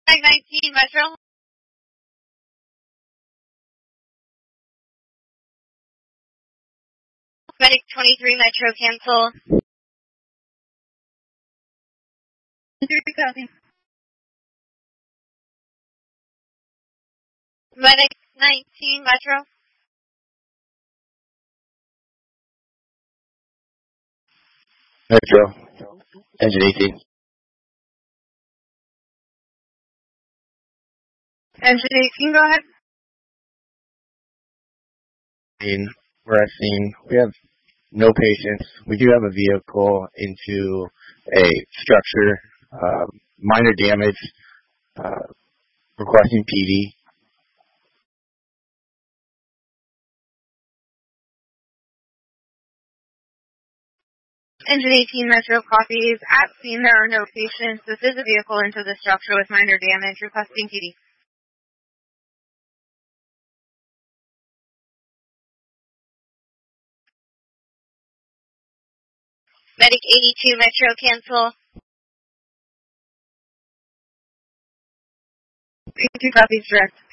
Tag 19 Metro. Medic 23 Metro, cancel. 3 copy. Medic 19 Metro. Metro, engine 18. Engine 18, go ahead. We're at scene. We have no patients. We do have a vehicle into a structure, minor damage, requesting PD. Engine 18 Metro copies. At scene, there are no patients. This is a vehicle into the structure with minor damage. Requesting PD. Medic 82 Metro, cancel. 82 copies, direct.